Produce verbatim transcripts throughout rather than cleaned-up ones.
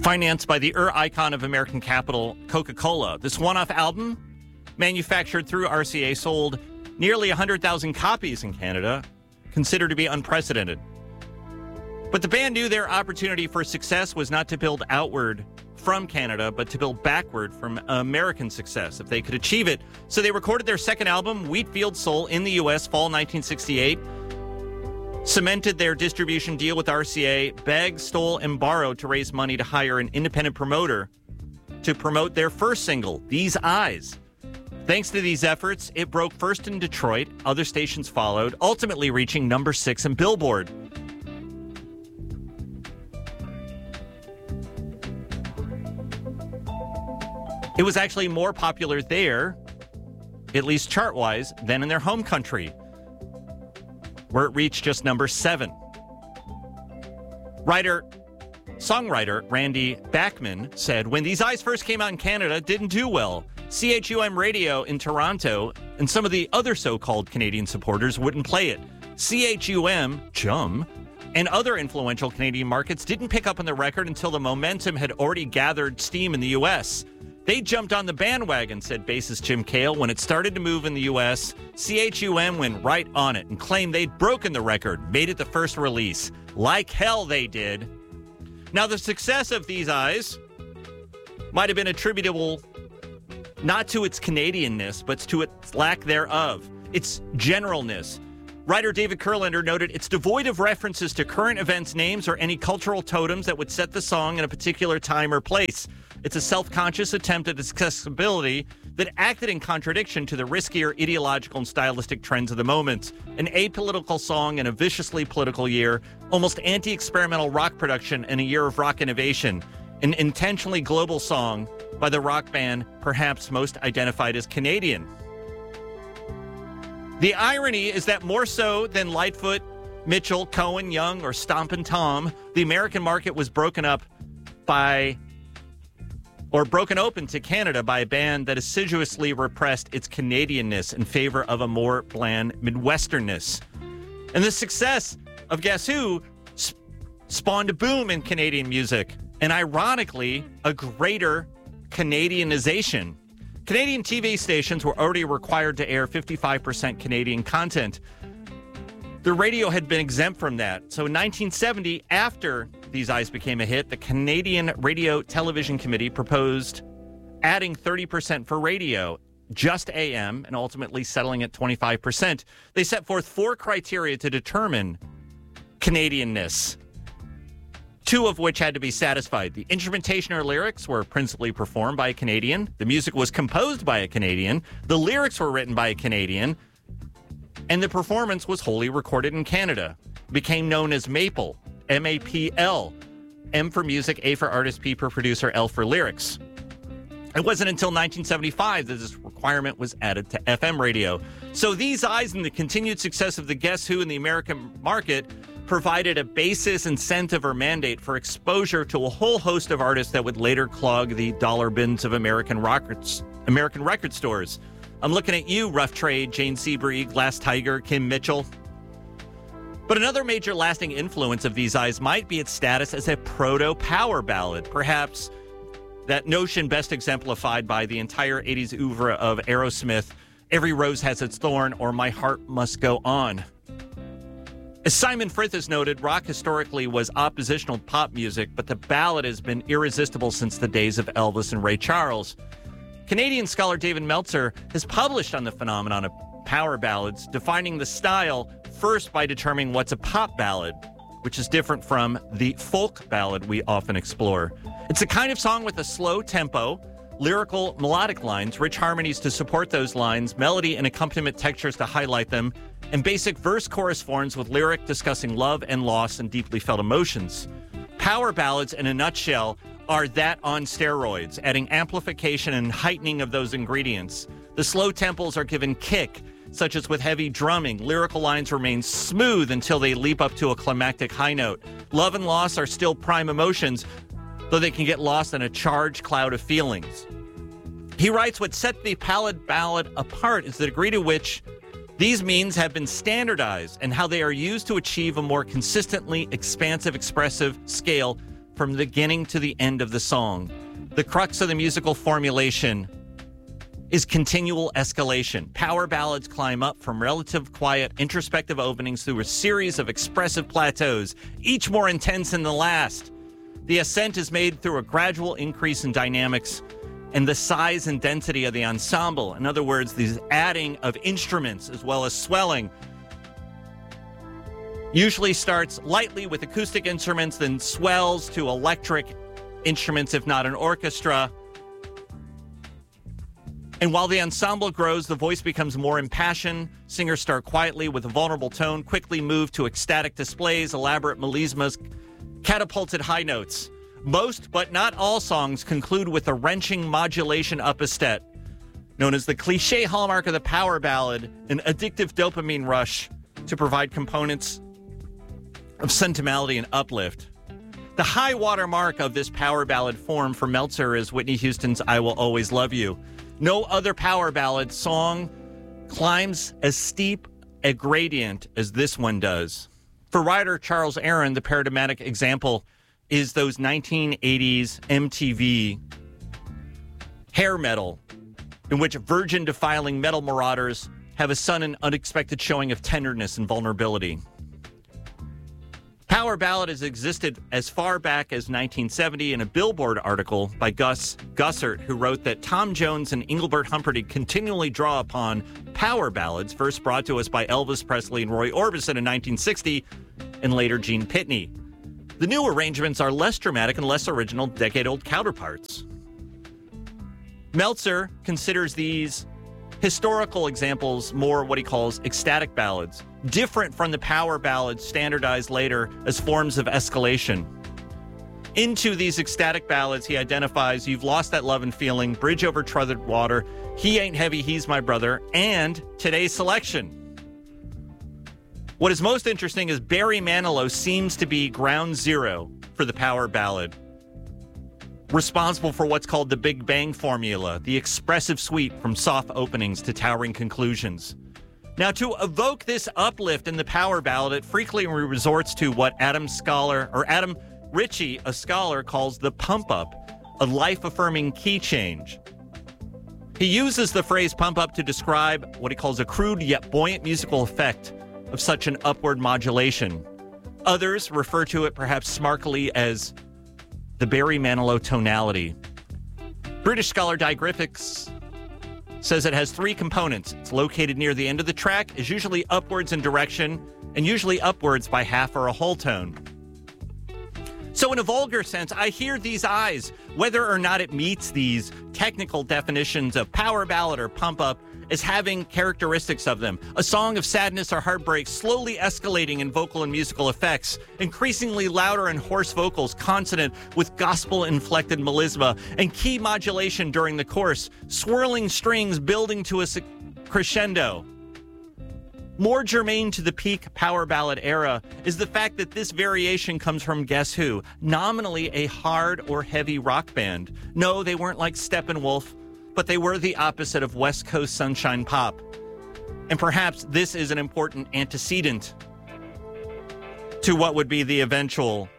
financed by the Ur icon of American capital, Coca-Cola. This one-off album, manufactured through R C A, sold nearly one hundred thousand copies in Canada, considered to be unprecedented. But the band knew their opportunity for success was not to build outward from Canada, but to build backward from American success, if they could achieve it. So they recorded their second album, Wheatfield Soul, in the U S, fall nineteen sixty-eight, cemented their distribution deal with R C A, begged, stole, and borrowed to raise money to hire an independent promoter to promote their first single, These Eyes. Thanks to these efforts, it broke first in Detroit. Other stations followed, ultimately reaching number six in Billboard. It was actually more popular there, at least chart-wise, than in their home country, where it reached just number seven. Writer, songwriter Randy Bachman said, when These Eyes first came out in Canada, it didn't do well. C H U M Radio in Toronto and some of the other so-called Canadian supporters wouldn't play it. C H U M, Chum, and other influential Canadian markets didn't pick up on the record until the momentum had already gathered steam in the U S. They jumped on the bandwagon, said bassist Jim Cale. When it started to move in the U S, C H U M went right on it and claimed they'd broken the record, made it the first release. Like hell they did. Now, the success of These Eyes might have been attributable not to its Canadianness, but to its lack thereof, its generalness. Writer David Kurlander noted it's devoid of references to current events, names, or any cultural totems that would set the song in a particular time or place. It's a self-conscious attempt at accessibility that acted in contradiction to the riskier ideological and stylistic trends of the moment. An apolitical song in a viciously political year, almost anti-experimental rock production in a year of rock innovation. An intentionally global song by the rock band perhaps most identified as Canadian. The irony is that more so than Lightfoot, Mitchell, Cohen, Young, or Stompin' Tom, the American market was broken up by, or broken open to Canada by a band that assiduously repressed its Canadianness in favor of a more bland Midwesternness. And the success of Guess Who sp- spawned a boom in Canadian music, and ironically, a greater Canadianization. Canadian T V stations were already required to air fifty-five percent Canadian content. The radio had been exempt from that. So in nineteen seventy, after These Eyes became a hit, the Canadian Radio Television Committee proposed adding thirty percent for radio, just A M, and ultimately settling at twenty-five percent. They set forth four criteria to determine Canadianness, two of which had to be satisfied. The instrumentation or lyrics were principally performed by a Canadian. The music was composed by a Canadian. The lyrics were written by a Canadian. And the performance was wholly recorded in Canada. It became known as MAPL, M A P L. M for music, A for artist, P for producer, L for lyrics. It wasn't until nineteen seventy-five that this requirement was added to F M radio. So These Eyes and the continued success of the Guess Who in the American market provided a basis, incentive, or mandate for exposure to a whole host of artists that would later clog the dollar bins of American records, American record stores. I'm looking at you, Rough Trade, Jane Seabury, Glass Tiger, Kim Mitchell. But another major lasting influence of These Eyes might be its status as a proto-power ballad, perhaps that notion best exemplified by the entire eighties oeuvre of Aerosmith, Every Rose Has Its Thorn, or My Heart Must Go On. As Simon Frith has noted, rock historically was oppositional pop music, but the ballad has been irresistible since the days of Elvis and Ray Charles. Canadian scholar David Meltzer has published on the phenomenon of power ballads, defining the style first by determining what's a pop ballad, which is different from the folk ballad we often explore. It's a kind of song with a slow tempo, lyrical melodic lines, rich harmonies to support those lines, melody and accompaniment textures to highlight them, and basic verse-chorus forms with lyric discussing love and loss and deeply felt emotions. Power ballads, in a nutshell, are that on steroids, adding amplification and heightening of those ingredients. The slow tempos are given kick, such as with heavy drumming. Lyrical lines remain smooth until they leap up to a climactic high note. Love and loss are still prime emotions, though they can get lost in a charged cloud of feelings. He writes, what set the ballad ballad apart is the degree to which these means have been standardized and how they are used to achieve a more consistently expansive, expressive scale from the beginning to the end of the song. The crux of the musical formulation is continual escalation. Power ballads climb up from relative quiet, introspective openings through a series of expressive plateaus, each more intense than the last. The ascent is made through a gradual increase in dynamics and the size and density of the ensemble. In other words, the adding of instruments as well as swelling usually starts lightly with acoustic instruments, then swells to electric instruments, if not an orchestra. And while the ensemble grows, the voice becomes more impassioned. Singers start quietly with a vulnerable tone, quickly move to ecstatic displays, elaborate melismas, catapulted high notes. Most, but not all, songs conclude with a wrenching modulation upestet, known as the cliche hallmark of the power ballad, an addictive dopamine rush to provide components of sentimentality and uplift. The high water mark of this power ballad form for Meltzer is Whitney Houston's I Will Always Love You. No other power ballad song climbs as steep a gradient as this one does. For writer Charles Aaron, the paradigmatic example is those nineteen eighties M T V hair metal, in which virgin defiling metal marauders have a sudden unexpected showing of tenderness and vulnerability. Power ballad has existed as far back as nineteen seventy in a Billboard article by Gus Gussert, who wrote that Tom Jones and Engelbert Humperdinck continually draw upon power ballads, first brought to us by Elvis Presley and Roy Orbison in nineteen sixty, and later Gene Pitney. The new arrangements are less dramatic and less original, decade-old counterparts. Meltzer considers these historical examples more what he calls ecstatic ballads, different from the power ballads standardized later as forms of escalation. Into these ecstatic ballads, he identifies You've Lost That Love and Feeling, Bridge Over Troubled Water, He Ain't Heavy, He's My Brother, and Today's Selection. What is most interesting is Barry Manilow seems to be ground zero for the power ballad, responsible for what's called the Big Bang formula, the expressive sweep from soft openings to towering conclusions. Now, to evoke this uplift in the power ballad, it frequently resorts to what Adam Scholar or Adam Ritchie, a scholar, calls the pump up, a life-affirming key change. He uses the phrase pump up to describe what he calls a crude yet buoyant musical effect of such an upward modulation. Others refer to it perhaps smarkily as the Barry Manilow tonality. British scholar Digraphics says it has three components. It's located near the end of the track, is usually upwards in direction, and usually upwards by half or a whole tone. So in a vulgar sense, I hear these eyes, whether or not it meets these technical definitions of power ballad or pump up, as having characteristics of them. A song of sadness or heartbreak slowly escalating in vocal and musical effects, increasingly louder and hoarse vocals consonant with gospel-inflected melisma, and key modulation during the chorus, swirling strings building to a crescendo. More germane to the peak power ballad era is the fact that this variation comes from Guess Who, nominally a hard or heavy rock band. No, they weren't like Steppenwolf, but they were the opposite of West Coast sunshine pop. And perhaps this is an important antecedent to what would be the eventual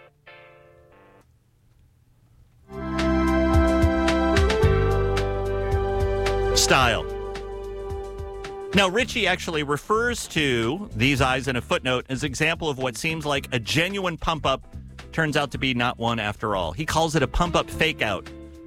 style. Now, Ritchie actually refers to These Eyes in a footnote as an example of what seems like a genuine pump-up turns out to be not one after all. He calls it a pump-up fake-out.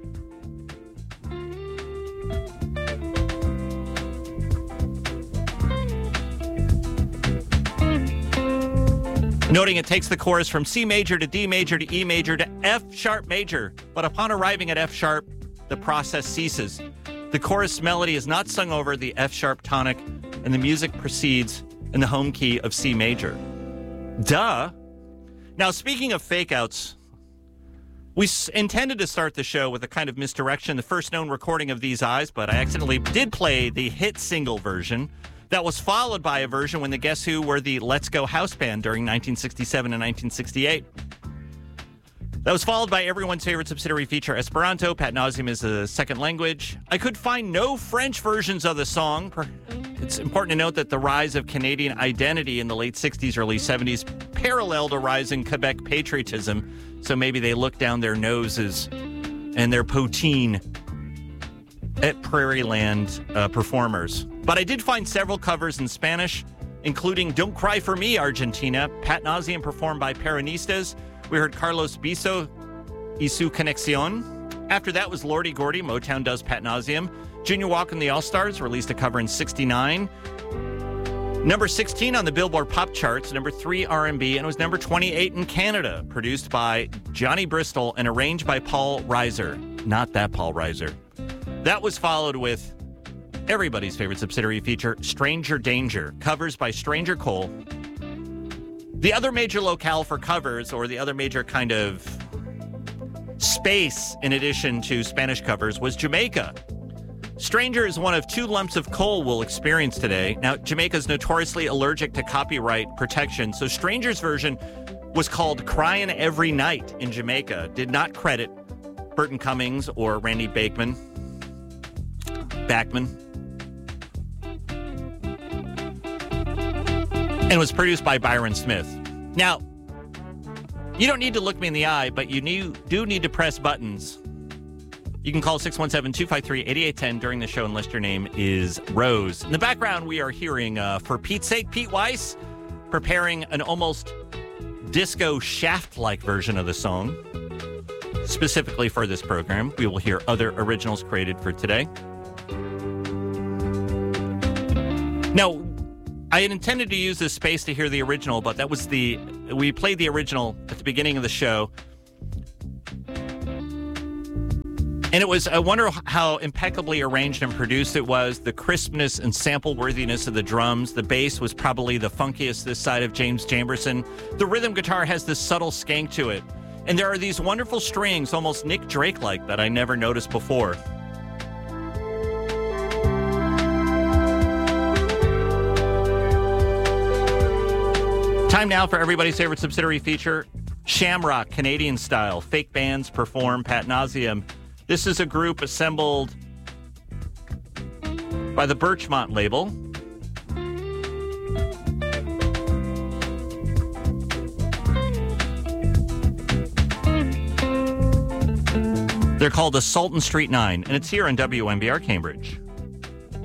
Noting it takes the chorus from C major to D major to E major to F sharp major, but upon arriving at F sharp, the process ceases. The chorus melody is not sung over the F sharp tonic, and the music proceeds in the home key of C major. Duh. Now, speaking of fake-outs, we s- intended to start the show with a kind of misdirection, the first known recording of These Eyes, but I accidentally did play the hit single version. That was followed by a version when the Guess Who were the Let's Go house band during nineteen sixty-seven and nineteen sixty-eight. That was followed by everyone's favorite subsidiary feature, Esperanto. Pat nauseam is a second language. I could find no French versions of the song. Per- It's important to note that the rise of Canadian identity in the late sixties, early seventies paralleled a rise in Quebec patriotism. So maybe they looked down their noses and their poutine at Prairie Land uh, performers. But I did find several covers in Spanish, including Don't Cry For Me, Argentina, Pat Nauseam performed by Peronistas. We heard Carlos Biso, Y Su Conexión. After that was Lordy Gordy, Motown Does Pat Nauseam. Junior Walker and the All-Stars released a cover in sixty-nine. Number sixteen on the Billboard Pop Charts, number three R and B, and it was number twenty-eight in Canada, produced by Johnny Bristol and arranged by Paul Reiser. Not that Paul Reiser. That was followed with everybody's favorite subsidiary feature, Stranger Danger, covers by Stranger Cole. The other major locale for covers, or the other major kind of space in addition to Spanish covers, was Jamaica. Stranger is one of two lumps of coal we'll experience today. Now, Jamaica is notoriously allergic to copyright protection, so Stranger's version was called Crying Every Night in Jamaica. Did not credit Burton Cummings or Randy Bachman. Bachman. And was produced by Byron Smith. Now, you don't need to look me in the eye, but you need, do need to press buttons. You can call six one seven, two five three, eight eight one zero during the show and list your name is Rose. In the background, we are hearing, uh, For Pete's Sake, Pete Weiss, preparing an almost disco Shaft-like version of the song, specifically for this program. We will hear other originals created for today. Now, I had intended to use this space to hear the original, but that was the, we played the original at the beginning of the show. And it was, I wonder how impeccably arranged and produced it was, the crispness and sample worthiness of the drums. The bass was probably the funkiest this side of James Jamberson. The rhythm guitar has this subtle skank to it. And there are these wonderful strings, almost Nick Drake-like, that I never noticed before. Time now for everybody's favorite subsidiary feature, Shamrock, Canadian style. Fake bands perform Pat Nauseam. This is a group assembled by the Birchmont label. They're called the Sultan Street Nine, and it's here on W M B R Cambridge.